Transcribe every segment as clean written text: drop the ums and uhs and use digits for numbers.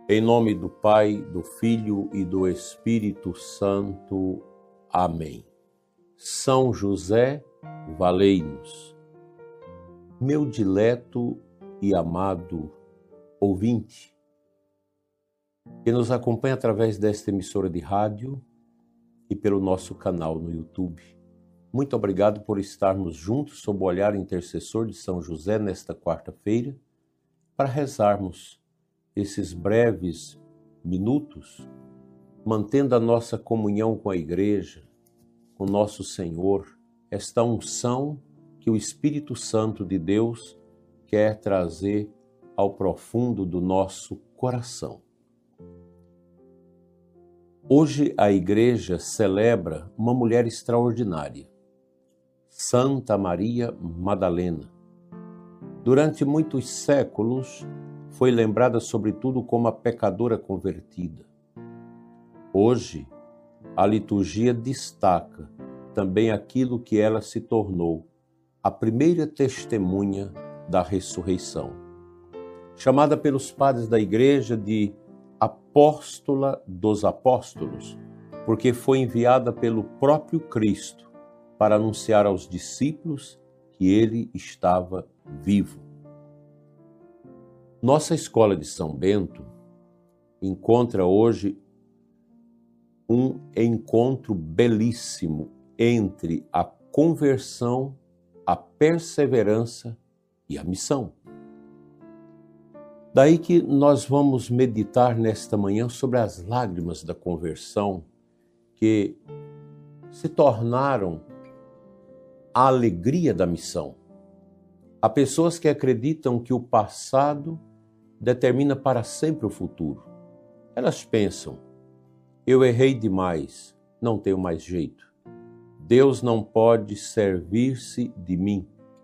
Em nome do Pai, do Filho e do Espírito Santo. Amém. São José, valei-nos. Meu dileto e amado ouvinte, que nos acompanha através desta emissora de rádio e pelo nosso canal no YouTube. Muito obrigado por estarmos juntos sob o olhar intercessor de São José nesta quarta-feira, para rezarmos esses breves minutos, mantendo a nossa comunhão com a Igreja, com nosso Senhor, esta unção que o Espírito Santo de Deus quer trazer ao profundo do nosso coração. Hoje a Igreja celebra uma mulher extraordinária, Santa Maria Madalena. Durante muitos séculos, foi lembrada sobretudo como a pecadora convertida. Hoje, a liturgia destaca também aquilo que ela se tornou, a primeira testemunha da ressurreição. Chamada pelos padres da Igreja de Apóstola dos Apóstolos, porque foi enviada pelo próprio Cristo para anunciar aos discípulos que ele estava vivo. Nossa Escola de São Bento encontra hoje um encontro belíssimo entre a conversão, a perseverança e a missão. Daí que nós vamos meditar nesta manhã sobre as lágrimas da conversão que se tornaram a alegria da missão. Há pessoas que acreditam que o passado determina para sempre o futuro. Elas pensam, eu errei demais, não tenho mais jeito. Deus não pode servir-se de mim.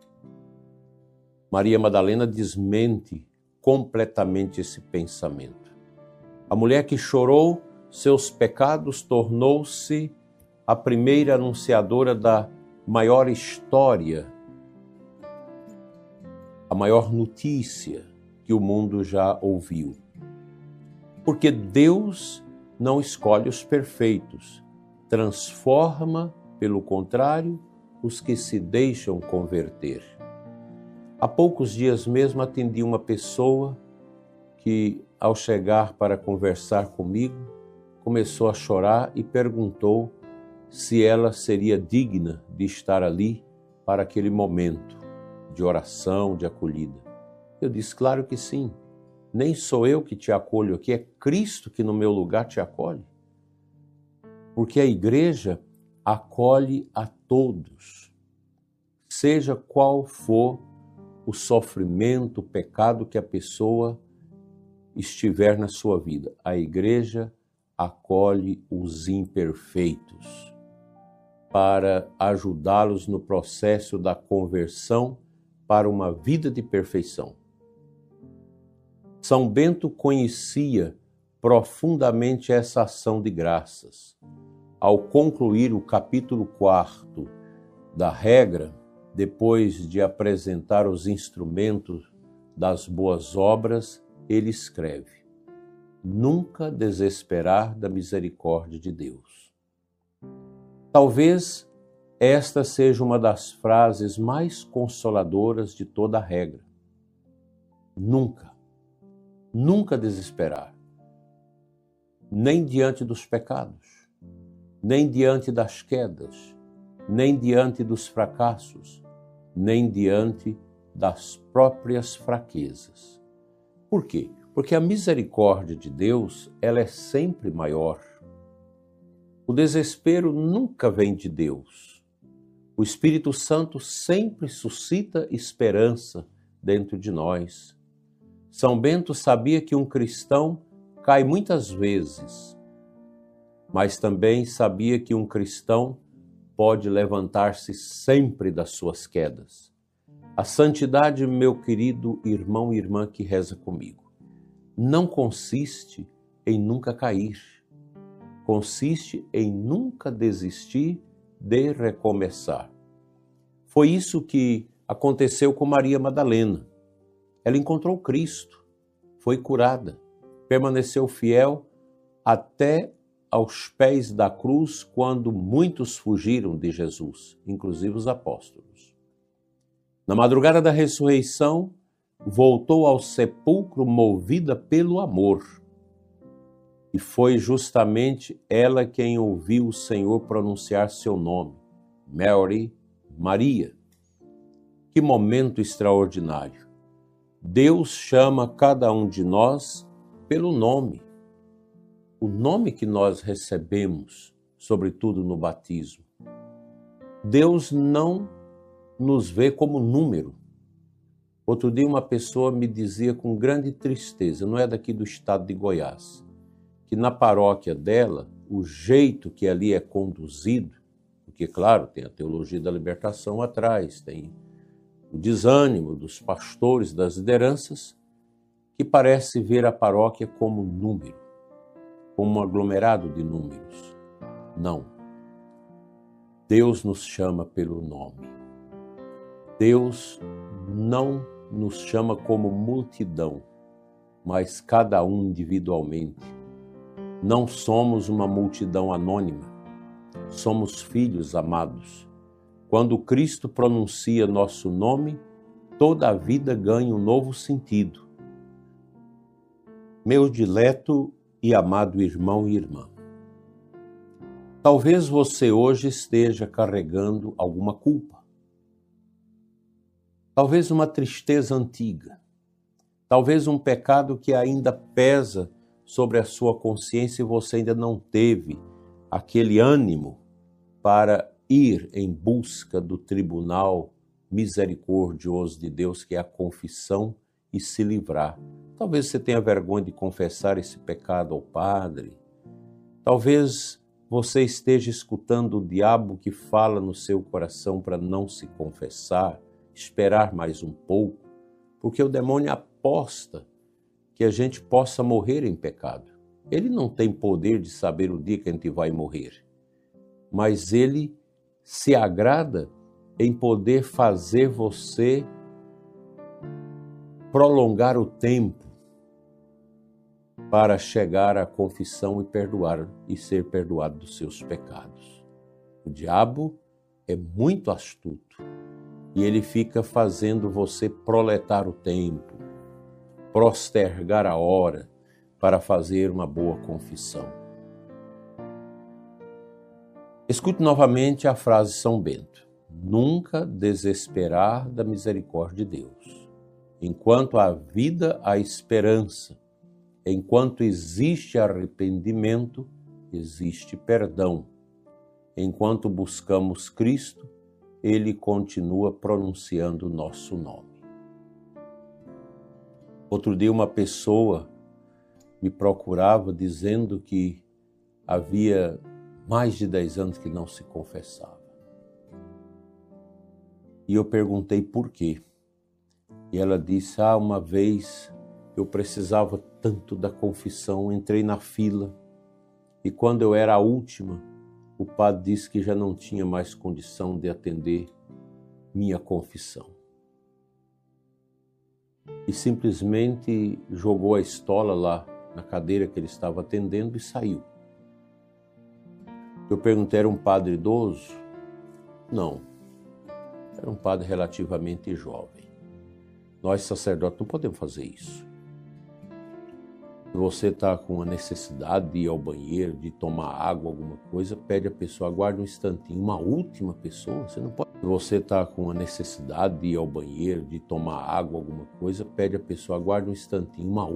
Maria Madalena desmente completamente esse pensamento. A mulher que chorou seus pecados tornou-se a primeira anunciadora da maior história, a maior notícia que o mundo já ouviu. Porque Deus não escolhe os perfeitos, transforma, pelo contrário, os que se deixam converter. Há poucos dias mesmo atendi uma pessoa que, ao chegar para conversar comigo, começou a chorar e perguntou se ela seria digna de estar ali para aquele momento de oração, de acolhida. Eu disse, claro que sim. Nem sou eu que te acolho aqui, é Cristo que no meu lugar te acolhe. Porque a Igreja acolhe a todos, seja qual for o sofrimento, o pecado que a pessoa estiver na sua vida. A Igreja acolhe os imperfeitos para ajudá-los no processo da conversão para uma vida de perfeição. São Bento conhecia profundamente essa ação de graças. Ao concluir o capítulo 4 da regra, depois de apresentar os instrumentos das boas obras, ele escreve: nunca desesperar da misericórdia de Deus. Talvez esta seja uma das frases mais consoladoras de toda a regra. Nunca desesperar, nem diante dos pecados, nem diante das quedas, nem diante dos fracassos, nem diante das próprias fraquezas. Por quê? Porque a misericórdia de Deus, ela é sempre maior. O desespero nunca vem de Deus. O Espírito Santo sempre suscita esperança dentro de nós. São Bento sabia que um cristão cai muitas vezes, mas também sabia que um cristão pode levantar-se sempre das suas quedas. A santidade, meu querido irmão e irmã que reza comigo, não consiste em nunca cair, consiste em nunca desistir de recomeçar. Foi isso que aconteceu com Maria Madalena. Ela encontrou Cristo, foi curada, permaneceu fiel até aos pés da cruz, quando muitos fugiram de Jesus, inclusive os apóstolos. Na madrugada da ressurreição, voltou ao sepulcro movida pelo amor. E foi justamente ela quem ouviu o Senhor pronunciar seu nome, Mary, Maria. Que momento extraordinário! Deus chama cada um de nós pelo nome. O nome que nós recebemos, sobretudo no batismo. Deus não nos vê como número. Outro dia uma pessoa me dizia com grande tristeza, não é daqui do estado de Goiás, que na paróquia dela, o jeito que ali é conduzido, porque claro, tem a teologia da libertação atrás, tem o desânimo dos pastores, das lideranças, que parece ver a paróquia como número, como um aglomerado de números. Não. Deus nos chama pelo nome. Deus não nos chama como multidão, mas cada um individualmente. Não somos uma multidão anônima, somos filhos amados. Quando Cristo pronuncia nosso nome, toda a vida ganha um novo sentido. Meu dileto e amado irmão e irmã, talvez você hoje esteja carregando alguma culpa. Talvez uma tristeza antiga. Talvez um pecado que ainda pesa sobre a sua consciência e você ainda não teve aquele ânimo para ir em busca do tribunal misericordioso de Deus, que é a confissão, e se livrar. Talvez você tenha vergonha de confessar esse pecado ao padre. Talvez você esteja escutando o diabo que fala no seu coração para não se confessar, esperar mais um pouco, porque o demônio aposta que a gente possa morrer em pecado. Ele não tem poder de saber o dia que a gente vai morrer, mas ele se agrada em poder fazer você prolongar o tempo para chegar à confissão e perdoar e ser perdoado dos seus pecados. O diabo é muito astuto e ele fica fazendo você proletar o tempo, postergar a hora para fazer uma boa confissão. Escute novamente a frase de São Bento: nunca desesperar da misericórdia de Deus. Enquanto há vida, há esperança. Enquanto existe arrependimento, existe perdão. Enquanto buscamos Cristo, Ele continua pronunciando o nosso nome. Outro dia uma pessoa me procurava dizendo que havia mais de 10 anos que não se confessava. E eu perguntei por quê. E ela disse, uma vez eu precisava tanto da confissão, entrei na fila e quando eu era a última, o padre disse que já não tinha mais condição de atender minha confissão. E simplesmente jogou a estola lá na cadeira que ele estava atendendo e saiu. Eu perguntei, era um padre idoso? Não, era um padre relativamente jovem. Nós, sacerdotes, não podemos fazer isso. Se você está com a necessidade de ir ao banheiro, de tomar água, alguma coisa, pede a pessoa, aguarde um instantinho. Uma última pessoa, você não pode. Se você está com a necessidade de ir ao banheiro, de tomar água, alguma coisa, pede a pessoa, aguarde um instantinho. Uma